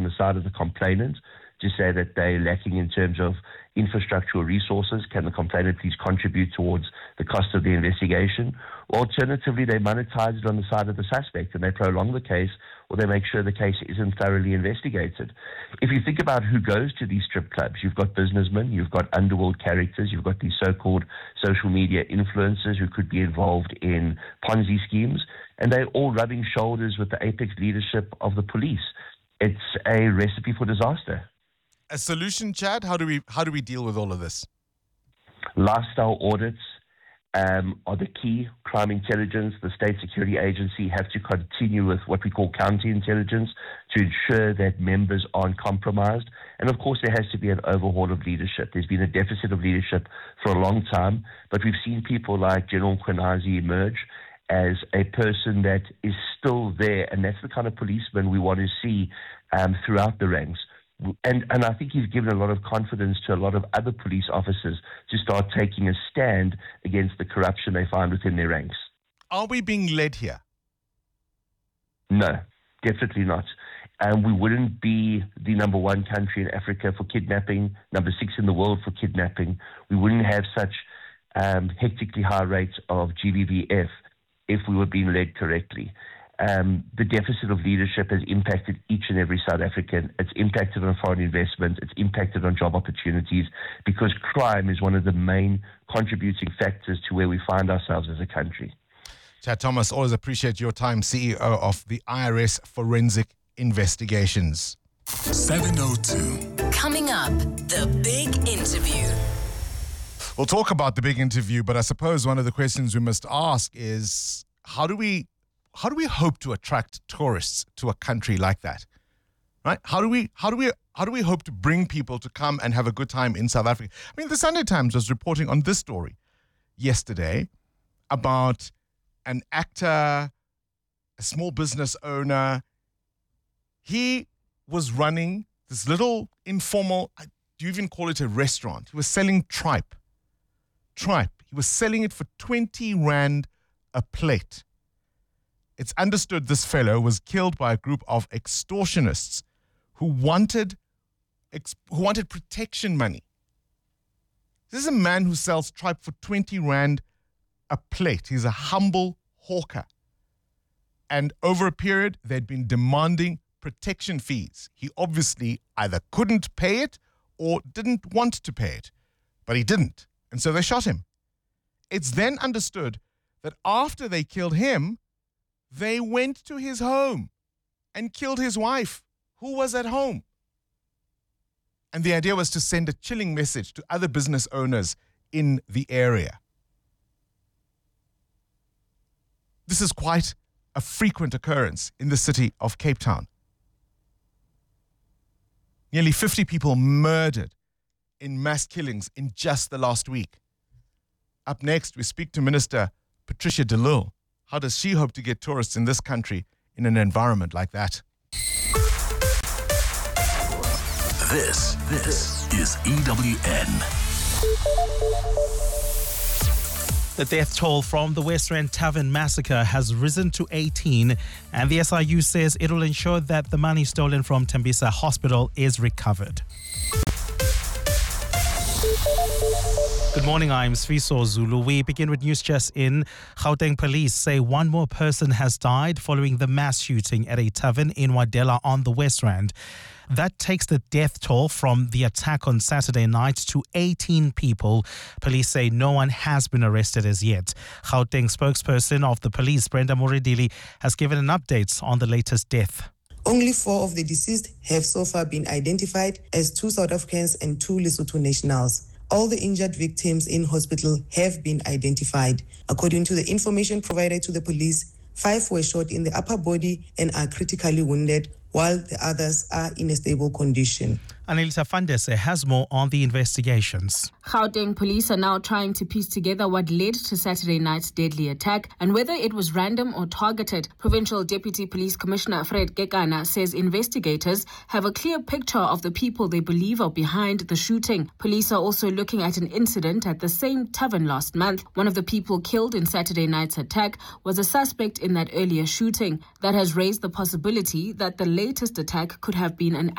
the side of the complainant to say that they're lacking in terms of infrastructural resources. Can the complainant please contribute towards the cost of the investigation? Or alternatively, they monetize it on the side of the suspect and they prolong the case, or they make sure the case isn't thoroughly investigated. If you think about who goes to these strip clubs, you've got businessmen, you've got underworld characters, you've got these so-called social media influencers who could be involved in Ponzi schemes, and they're all rubbing shoulders with the apex leadership of the police. It's a recipe for disaster. A solution, Chad? How do we deal with all of this? Lifestyle audits are the key. Crime intelligence, the state security agency have to continue with what we call counterintelligence to ensure that members aren't compromised. And of course, there has to be an overhaul of leadership. There's been a deficit of leadership for a long time, but we've seen people like General Mkhwanazi emerge as a person that is still there, and that's the kind of policeman we want to see throughout the ranks. And I think he's given a lot of confidence to a lot of other police officers to start taking a stand against the corruption they find within their ranks. Are we being led here? No, definitely not. We wouldn't be the number one country in Africa for kidnapping, number 6 in the world for kidnapping. We wouldn't have such hectically high rates of GBVF if we were being led correctly. The deficit of leadership has impacted each and every South African. It's impacted on foreign investment. It's impacted on job opportunities, because crime is one of the main contributing factors to where we find ourselves as a country. Chad Thomas, always appreciate your time, CEO of the IRS Forensic Investigations. 7:02. Coming up, the big interview. We'll talk about the big interview, but I suppose one of the questions we must ask is, how do we hope to attract tourists to a country like that? Right? How do we hope to bring people to come and have a good time in South Africa? I mean, the Sunday Times was reporting on this story yesterday about an actor, a small business owner. He was running this little informal, do you even call it a restaurant? He was selling tripe. He was selling it for 20 Rand a plate. It's understood this fellow was killed by a group of extortionists who wanted protection money. This is a man who sells tripe for 20 Rand a plate. He's a humble hawker. And over a period, they'd been demanding protection fees. He obviously either couldn't pay it or didn't want to pay it, but he didn't. And so they shot him. It's then understood that after they killed him, they went to his home and killed his wife, who was at home. And the idea was to send a chilling message to other business owners in the area. This is quite a frequent occurrence in the city of Cape Town. Nearly 50 people murdered in mass killings in just the last week. Up next, we speak to Minister Patricia de Lille. How does she hope to get tourists in this country in an environment like that? This is EWN. The death toll from the West Rand Tavern massacre has risen to 18, and the SIU says it will ensure that the money stolen from Tembisa Hospital is recovered. Good morning, I'm Sfiso Zulu. We begin with news just in. Gauteng police say one more person has died following the mass shooting at a tavern in Wadela on the West Rand. That takes the death toll from the attack on Saturday night to 18 people. Police say no one has been arrested as yet. Gauteng spokesperson of the police, Brenda Moredili, has given an update on the latest death. Only 4 of the deceased have so far been identified as 2 South Africans and 2 Lesotho nationals. All the injured victims in hospital have been identified. According to the information provided to the police, 5 were shot in the upper body and are critically wounded, while the others are in a stable condition. Anelisa Fandese has more on the investigations. Gauteng police are now trying to piece together what led to Saturday night's deadly attack and whether it was random or targeted. Provincial Deputy Police Commissioner Fred Kekana says investigators have a clear picture of the people they believe are behind the shooting. Police are also looking at an incident at the same tavern last month. One of the people killed in Saturday night's attack was a suspect in that earlier shooting. That has raised the possibility that the latest attack could have been an